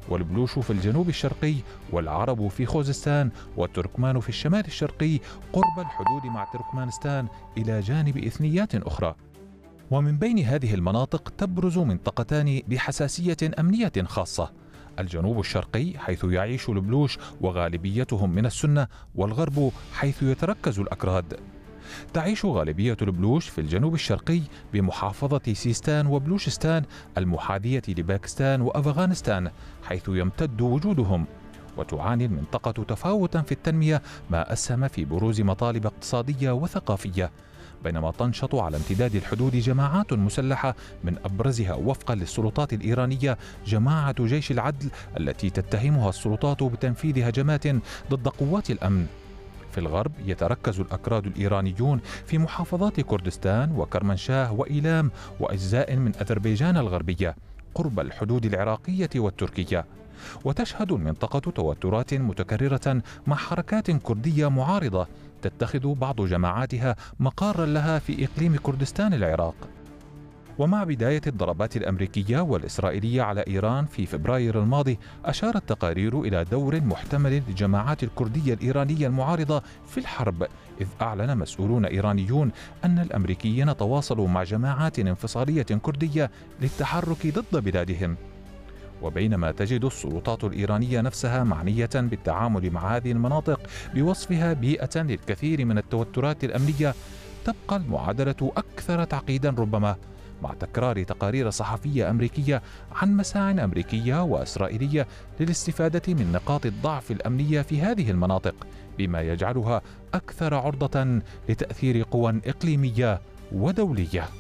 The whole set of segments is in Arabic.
والبلوش في الجنوب الشرقي، والعرب في خوزستان، والتركمان في الشمال الشرقي قرب الحدود مع تركمانستان إلى جانب إثنيات أخرى. ومن بين هذه المناطق تبرز منطقتان بحساسية أمنية خاصة: الجنوب الشرقي حيث يعيش البلوش وغالبيتهم من السنة، والغرب حيث يتركز الأكراد. تعيش غالبية البلوش في الجنوب الشرقي بمحافظة سيستان وبلوشستان المحاذية لباكستان وأفغانستان حيث يمتد وجودهم، وتعاني المنطقة تفاوتا في التنمية ما أسهم في بروز مطالب اقتصادية وثقافية، بينما تنشط على امتداد الحدود جماعات مسلحة من أبرزها وفقا للسلطات الإيرانية جماعة جيش العدل التي تتهمها السلطات بتنفيذ هجمات ضد قوات الأمن. في الغرب يتركز الأكراد الإيرانيون في محافظات كردستان وكرمنشاه وإيلام وأجزاء من أذربيجان الغربية قرب الحدود العراقية والتركية، وتشهد المنطقة توترات متكررة مع حركات كردية معارضة تتخذ بعض جماعاتها مقارا لها في إقليم كردستان العراق. ومع بداية الضربات الأمريكية والإسرائيلية على إيران في فبراير الماضي، أشارت تقارير إلى دور محتمل للجماعات الكردية الإيرانية المعارضة في الحرب، إذ أعلن مسؤولون إيرانيون أن الأمريكيين تواصلوا مع جماعات انفصالية كردية للتحرك ضد بلادهم. وبينما تجد السلطات الإيرانية نفسها معنية بالتعامل مع هذه المناطق بوصفها بيئة للكثير من التوترات الأمنية، تبقى المعادلة أكثر تعقيدا ربما، مع تكرار تقارير صحفية أمريكية عن مساع أمريكية وإسرائيلية للاستفادة من نقاط الضعف الأمنية في هذه المناطق، بما يجعلها أكثر عرضة لتأثير قوى إقليمية ودولية.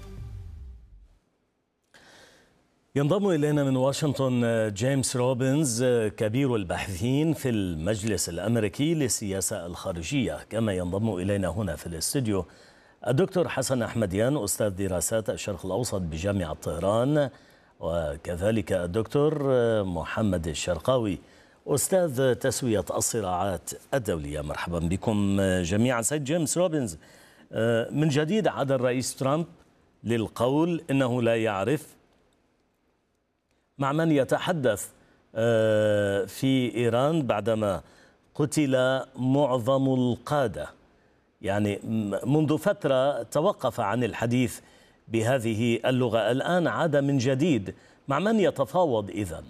ينضم إلينا من واشنطن جيمس روبنز كبير الباحثين في المجلس الأمريكي للسياسة الخارجية، كما ينضم إلينا هنا في الاستوديو الدكتور حسن أحمديان أستاذ دراسات الشرق الأوسط بجامعة طهران، وكذلك الدكتور محمد الشرقاوي أستاذ تسوية الصراعات الدولية. مرحبا بكم جميعا. سيد جيمس روبنز، من جديد عاد الرئيس ترامب للقول إنه لا يعرف مع من يتحدث في إيران بعدما قتل معظم القادة. يعني منذ فترة توقف عن الحديث بهذه اللغة، الآن عاد من جديد. مع من يتفاوض إذن؟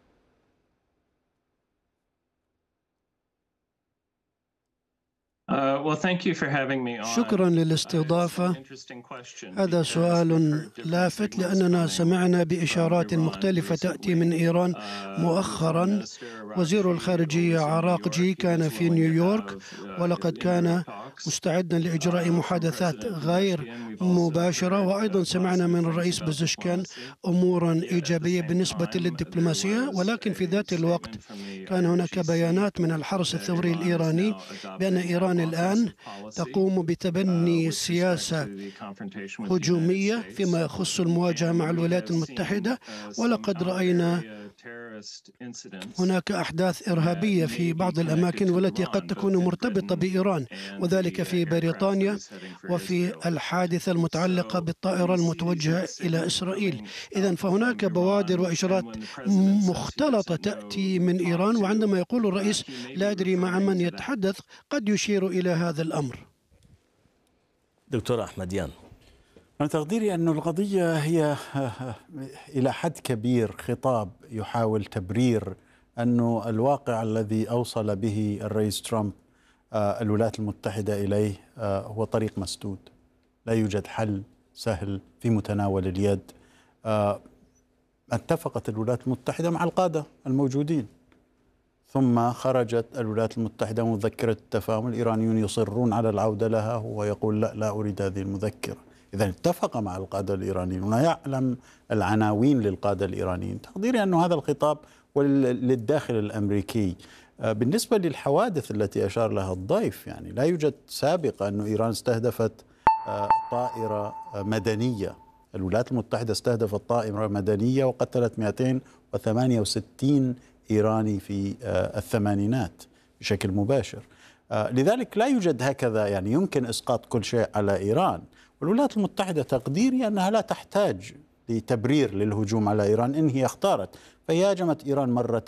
شكرا للاستضافة. هذا سؤال لافت، لأننا سمعنا بإشارات مختلفة تأتي من إيران مؤخرا. وزير الخارجية عراقجي كان في نيويورك، ولقد كان مستعدا لإجراء محادثات غير مباشرة، وأيضا سمعنا من الرئيس بزشكان أمورا إيجابية بالنسبة للدبلوماسية. ولكن في ذات الوقت كان هناك بيانات من الحرس الثوري الإيراني بأن إيران الآن تقوم بتبني سياسة هجومية فيما يخص المواجهة مع الولايات المتحدة، ولقد رأينا هناك أحداث إرهابية في بعض الأماكن والتي قد تكون مرتبطة بإيران، وذلك في بريطانيا وفي الحادثة المتعلقة بالطائرة المتوجهة إلى إسرائيل. إذن فهناك بوادر وإشارات مختلطة تأتي من إيران، وعندما يقول الرئيس لا أدري مع من يتحدث قد يشير إلى هذا الأمر. دكتور أحمديان، أنا تقديري أن القضية هي إلى حد كبير خطاب يحاول تبرير أن الواقع الذي أوصل به الرئيس ترامب الولايات المتحدة إليه هو طريق مسدود، لا يوجد حل سهل في متناول اليد. اتفقت الولايات المتحدة مع القادة الموجودين، ثم خرجت الولايات المتحدة مذكرة التفاهم، الإيرانيون يصرون على العودة لها، هو يقول لا أريد هذه المذكرة. إذا اتفق مع القادة الإيرانيين، ونعلم العناوين للقادة الإيرانيين. تقديري أن هذا الخطاب للداخل الأمريكي. بالنسبة للحوادث التي أشار لها الضيف، يعني لا يوجد سابقة أن إيران استهدفت طائرة مدنية. الولايات المتحدة استهدفت طائرة مدنية وقتلت 268 إيراني في الثمانينات بشكل مباشر. لذلك لا يوجد هكذا، يعني يمكن إسقاط كل شيء على إيران. والولايات المتحدة تقديري أنها لا تحتاج لتبرير للهجوم على إيران إن هي اختارت، فهي هاجمت إيران مرة